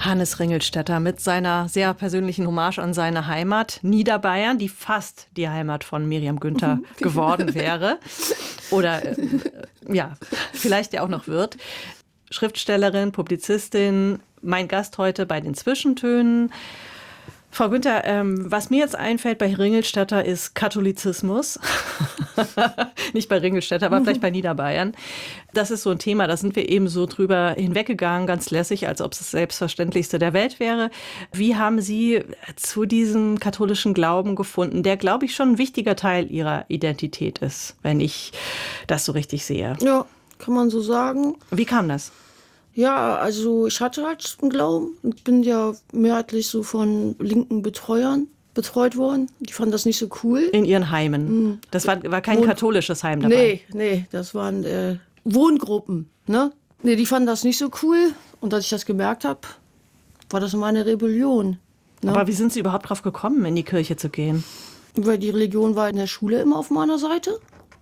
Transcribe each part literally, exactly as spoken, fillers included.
Hannes Ringelstetter mit seiner sehr persönlichen Hommage an seine Heimat Niederbayern, die fast die Heimat von Miriam Günther geworden wäre. Oder äh, ja, vielleicht ja auch noch wird. Schriftstellerin, Publizistin, mein Gast heute bei den Zwischentönen. Frau Günther, ähm, was mir jetzt einfällt bei Ringelstetter ist Katholizismus. Nicht bei Ringelstetter, aber vielleicht bei Niederbayern. Das ist so ein Thema, da sind wir eben so drüber hinweggegangen, ganz lässig, als ob es das Selbstverständlichste der Welt wäre. Wie haben Sie zu diesem katholischen Glauben gefunden, der, glaube ich, schon ein wichtiger Teil Ihrer Identität ist, wenn ich das so richtig sehe? Ja, kann man so sagen. Wie kam das? Ja, also ich hatte halt einen Glauben und bin ja mehrheitlich so von linken Betreuern betreut worden. Die fanden das nicht so cool. In Ihren Heimen? Das war, war kein Wohn- katholisches Heim dabei? Nee, nee, das waren äh, Wohngruppen. Ne? Nee, die fanden das nicht so cool. Und als ich das gemerkt habe, war das meine Rebellion. Ne? Aber wie sind Sie überhaupt drauf gekommen, in die Kirche zu gehen? Weil die Religion war in der Schule immer auf meiner Seite.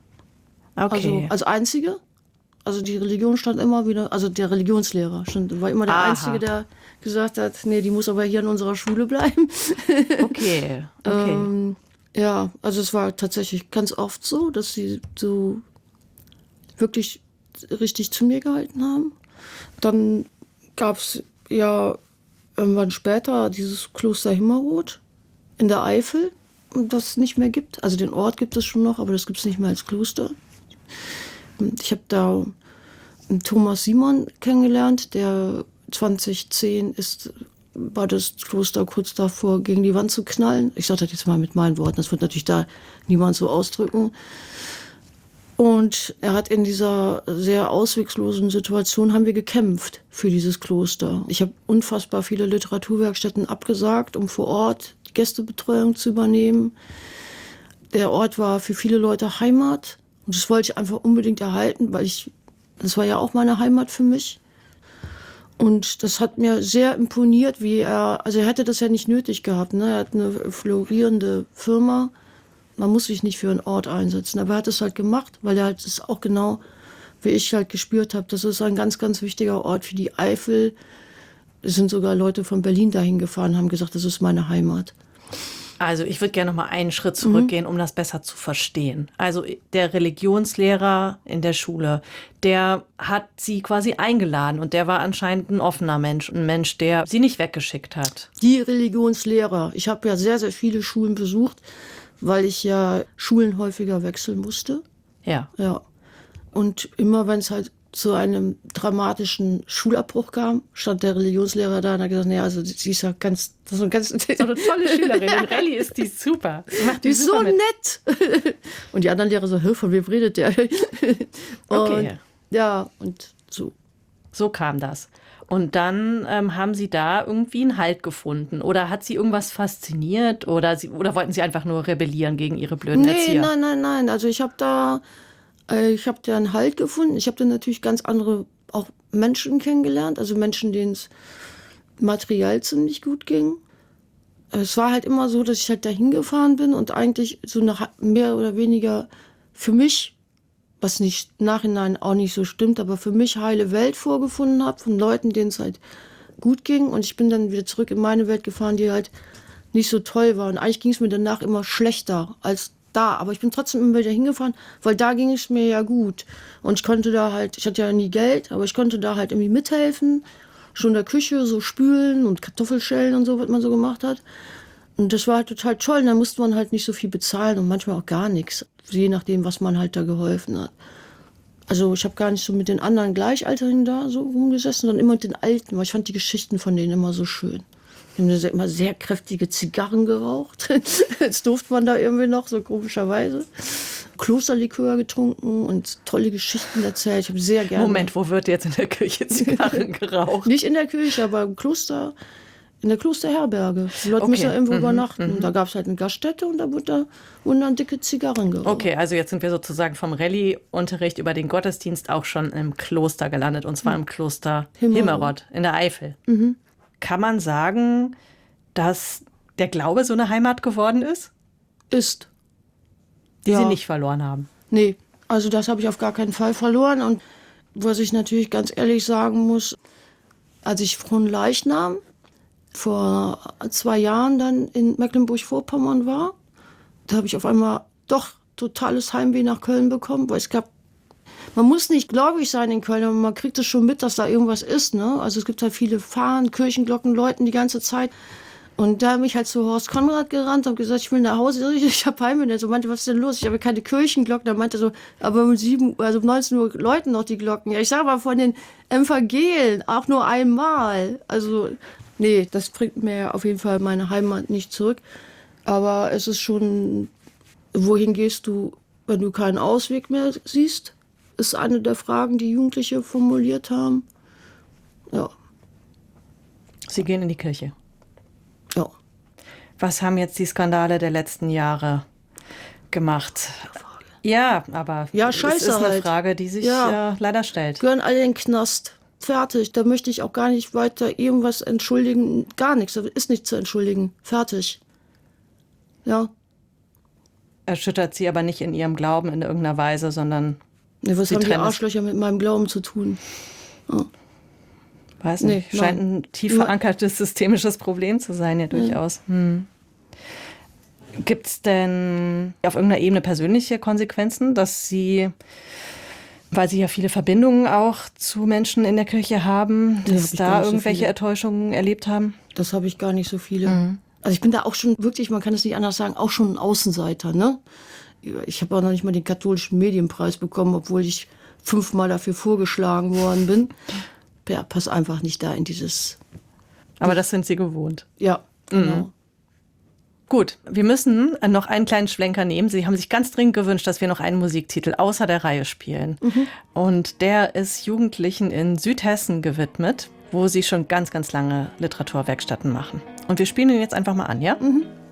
Okay. Also als einzige. Also die Religion stand immer wieder, also der Religionslehrer stand, war immer der Aha. Einzige, der gesagt hat, nee, die muss aber hier in unserer Schule bleiben. Okay, okay. ähm, ja, also es war tatsächlich ganz oft so, dass sie so wirklich richtig zu mir gehalten haben. Dann gab es ja irgendwann später dieses Kloster Himmerod in der Eifel, das es nicht mehr gibt. Also den Ort gibt es schon noch, aber das gibt es nicht mehr als Kloster. Ich habe da Thomas Simon kennengelernt, der zwanzig zehn ist, war das Kloster kurz davor, gegen die Wand zu knallen. Ich sage das jetzt mal mit meinen Worten, das wird natürlich da niemand so ausdrücken. Und er hat in dieser sehr ausweglosen Situation, haben wir gekämpft für dieses Kloster. Ich habe unfassbar viele Literaturwerkstätten abgesagt, um vor Ort die Gästebetreuung zu übernehmen. Der Ort war für viele Leute Heimat. Und das wollte ich einfach unbedingt erhalten, weil ich, das war ja auch meine Heimat für mich. Und das hat mir sehr imponiert, wie er, also er hätte das ja nicht nötig gehabt, ne? Er hat eine florierende Firma. Man muss sich nicht für einen Ort einsetzen, aber er hat es halt gemacht, weil er halt das auch genau, wie ich halt gespürt habe, das ist ein ganz, ganz wichtiger Ort für die Eifel. Es sind sogar Leute von Berlin dahin gefahren, haben gesagt, das ist meine Heimat. Also ich würde gerne noch mal einen Schritt zurückgehen, um das besser zu verstehen. Also der Religionslehrer in der Schule, der hat Sie quasi eingeladen und der war anscheinend ein offener Mensch, ein Mensch, der Sie nicht weggeschickt hat. Die Religionslehrer. Ich habe ja sehr, sehr viele Schulen besucht, weil ich ja Schulen häufiger wechseln musste. Ja. Ja. Und immer wenn es halt zu einem dramatischen Schulabbruch kam, stand der Religionslehrer da und hat gesagt, naja, also sie ist ja ganz, das ist eine ganz So eine tolle Schülerin. In Rallye ist die super. Die, macht die ist so super mit. nett. Und die anderen Lehrer so, hör, von wem redet der? Und, Okay. ja, und so. So kam das. Und dann ähm, haben Sie da irgendwie einen Halt gefunden? Oder hat Sie irgendwas fasziniert? Oder, Sie, oder wollten Sie einfach nur rebellieren gegen Ihre blöden Nee, Erzieher? nein, nein, nein. Also ich habe da, äh, ich habe da einen Halt gefunden. Ich habe da natürlich ganz andere auch Menschen kennengelernt. Also Menschen, denen es materiell ziemlich gut ging. Es war halt immer so, dass ich halt dahin gefahren bin und eigentlich so nach mehr oder weniger für mich, was nicht im Nachhinein auch nicht so stimmt, aber für mich heile Welt vorgefunden habe von Leuten, denen es halt gut ging. Und ich bin dann wieder zurück in meine Welt gefahren, die halt nicht so toll war. Und eigentlich ging es mir danach immer schlechter als da. Aber ich bin trotzdem immer wieder hingefahren, weil da ging es mir ja gut. Und ich konnte da halt, ich hatte ja nie Geld, aber ich konnte da halt irgendwie mithelfen. Schon in der Küche so spülen und Kartoffelschälen und so, was man so gemacht hat. Und das war halt total toll. Und da musste man halt nicht so viel bezahlen und manchmal auch gar nichts. Je nachdem, was man halt da geholfen hat. Also ich habe gar nicht so mit den anderen Gleichaltrigen da so rumgesessen, sondern immer mit den Alten, weil ich fand die Geschichten von denen immer so schön. Die haben immer sehr kräftige Zigarren geraucht. Jetzt durfte man da irgendwie noch, so komischerweise. Klosterlikör getrunken und tolle Geschichten erzählt. Ich habe sehr gerne... Moment, wo wird jetzt in der Küche Zigarren geraucht? Nicht in der Küche, aber im Kloster, in der Klosterherberge. Die Leute Okay. müssen ja irgendwo Mhm, übernachten. mhm. Da gab es halt eine Gaststätte und da wurde da, wurden dann dicke Zigarren geraucht. Okay, also jetzt sind wir sozusagen vom Rallye-Unterricht über den Gottesdienst auch schon im Kloster gelandet. Und zwar im Kloster Himmerod. Himmerod in der Eifel. Kann man sagen, dass der Glaube so eine Heimat geworden ist, Ist. die Ja. Sie nicht verloren haben? Nee, also das habe ich auf gar keinen Fall verloren. Und was ich natürlich ganz ehrlich sagen muss, als ich Fronleichnam vor zwei Jahren dann in Mecklenburg-Vorpommern war, da habe ich auf einmal doch totales Heimweh nach Köln bekommen, weil es gab, man muss nicht gläubig sein in Köln, aber man kriegt es schon mit, dass da irgendwas ist, ne? Also es gibt halt viele Fahnen, Kirchenglocken, Leuten die ganze Zeit. Und da bin ich halt zu Horst Konrad gerannt und gesagt, ich will nach Hause, ich habe Heimweh. Und er so meinte, was ist denn los? Ich habe keine Kirchenglocken. Da meinte er so, aber um sieben, also um neunzehn Uhr läuten noch die Glocken. Ja, ich sage aber von den Evangelien auch nur einmal. Also nee, das bringt mir auf jeden Fall meine Heimat nicht zurück. Aber es ist schon, wohin gehst du, wenn du keinen Ausweg mehr siehst? Ist eine der Fragen, die Jugendliche formuliert haben. Ja. Sie gehen in die Kirche. Ja. Was haben jetzt die Skandale der letzten Jahre gemacht? Ja, aber ja, es scheiße ist eine halt. Frage, die sich ja. äh, leider stellt. Gehören alle in den Knast. Fertig. Da möchte ich auch gar nicht weiter irgendwas entschuldigen. Gar nichts. Da ist nichts zu entschuldigen. Fertig. Ja. Erschüttert sie aber nicht in ihrem Glauben in irgendeiner Weise, sondern Ja, was sie haben die trennen es- Arschlöcher mit meinem Glauben zu tun? Ja. Weiß Nee, nicht, scheint nein. ein tief verankertes systemisches Problem zu sein, ja durchaus. Hm. Gibt es denn auf irgendeiner Ebene persönliche Konsequenzen, dass Sie, weil Sie ja viele Verbindungen auch zu Menschen in der Kirche haben, Nee, dass hab ich da gar nicht so irgendwelche viele. Enttäuschungen erlebt haben? Das habe ich gar nicht so viele. Mhm. Also ich bin da auch schon wirklich, man kann es nicht anders sagen, auch schon ein Außenseiter. Ne? Ich habe auch noch nicht mal den katholischen Medienpreis bekommen, obwohl ich fünfmal dafür vorgeschlagen worden bin. Ja, pass einfach nicht da in dieses... Aber das sind Sie gewohnt. Ja, genau. Gut, wir müssen noch einen kleinen Schlenker nehmen. Sie haben sich ganz dringend gewünscht, dass wir noch einen Musiktitel außer der Reihe spielen. Mhm. Und der ist Jugendlichen in Südhessen gewidmet, wo sie schon ganz, ganz lange Literaturwerkstätten machen. Und wir spielen ihn jetzt einfach mal an, ja? Mhm.